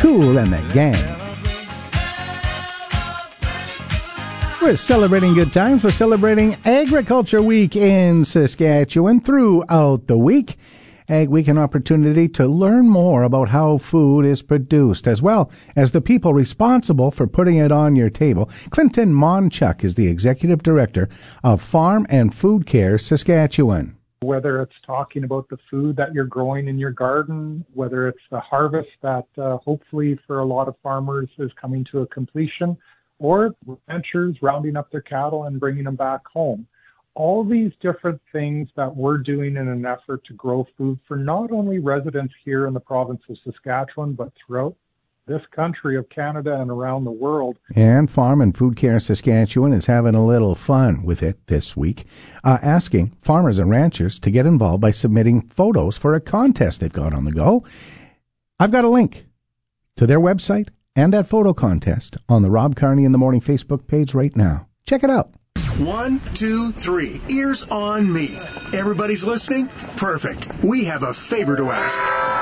Kool and the Gang. We're celebrating good times. We're celebrating Agriculture Week in Saskatchewan throughout the week. Ag Week, an opportunity to learn more about how food is produced, as well as the people responsible for putting it on your table. Clinton Monchuk is the Executive Director of Farm and Food Care Saskatchewan. Whether it's talking about the food that you're growing in your garden, whether it's the harvest that hopefully for a lot of farmers is coming to a completion, or ranchers rounding up their cattle and bringing them back home. All these different things that we're doing in an effort to grow food for not only residents here in the province of Saskatchewan, but throughout this country of Canada and around the world. And Farm and Food Care Saskatchewan is having a little fun with it this week, asking farmers and ranchers to get involved by submitting photos for a contest they've got on the go. I've got a link to their website and that photo contest on the Rob Carney in the Morning Facebook page right now. Check it out. 1, 2, 3. Ears on me. Everybody's listening? Perfect. We have a favor to ask.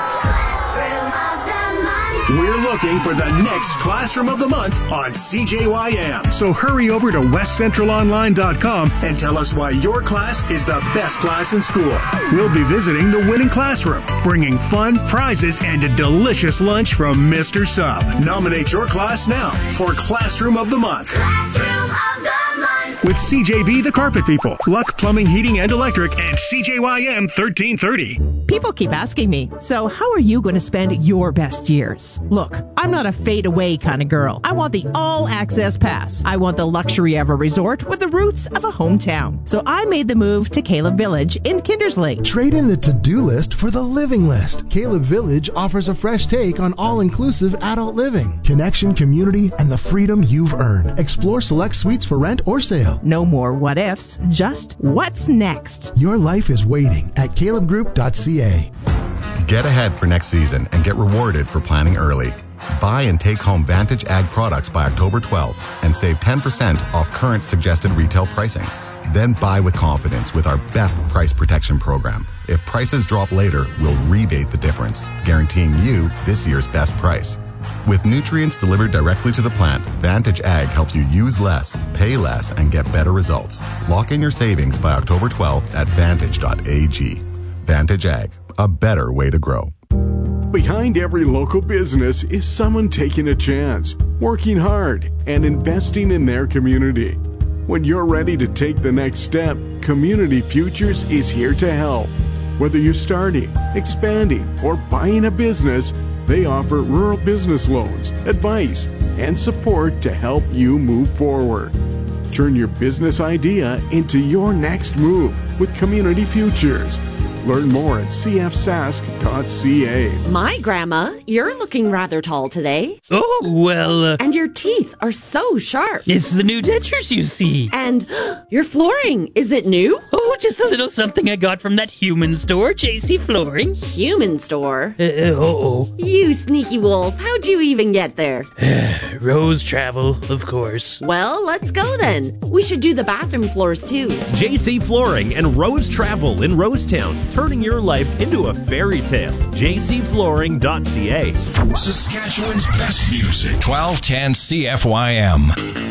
We're looking for the next Classroom of the Month on CJYM. So hurry over to westcentralonline.com and tell us why your class is the best class in school. We'll be visiting the winning classroom, bringing fun, prizes, and a delicious lunch from Mr. Sub. Nominate your class now for Classroom of the Month. Classroom of the Month. With CJV, the Carpet People, Luck Plumbing, Heating, and Electric, and CJYM 1330. People keep asking me, so how are you going to spend your best years? Look, I'm not a fade-away kind of girl. I want the all-access pass. I want the luxury of a resort with the roots of a hometown. So I made the move to Caleb Village in Kindersley. Trade in the to-do list for the living list. Caleb Village offers a fresh take on all-inclusive adult living, connection, community, and the freedom you've earned. Explore select suites for rent or sale. No more what-ifs, just what's next. Your life is waiting at calebgroup.ca. Get ahead for next season and get rewarded for planning early. Buy and take home Vantage Ag products by October 12th and save 10% off current suggested retail pricing. Then buy with confidence with our best price protection program. If prices drop later, we'll rebate the difference, guaranteeing you this year's best price. With nutrients delivered directly to the plant, Vantage Ag helps you use less, pay less, and get better results. Lock in your savings by October 12th at vantage.ag. Vantage Ag, a better way to grow. Behind every local business is someone taking a chance, working hard, and investing in their community. When you're ready to take the next step, Community Futures is here to help. Whether you're starting, expanding, or buying a business, they offer rural business loans, advice, and support to help you move forward. Turn your business idea into your next move with Community Futures. Learn more at cfsask.ca. My grandma, you're looking rather tall today. Oh, well... And your teeth are so sharp. It's the new dentures, you see. And your flooring, is it new? Oh, just a little something I got from that human store, JC Flooring. Human store? Oh. You sneaky wolf, how'd you even get there? Rose Travel, of course. Well, let's go then. We should do the bathroom floors too. JC Flooring and Rose Travel in Rosetown, turning your life into a fairy tale. jcflooring.ca. Saskatchewan's best music. 1210 CFYM.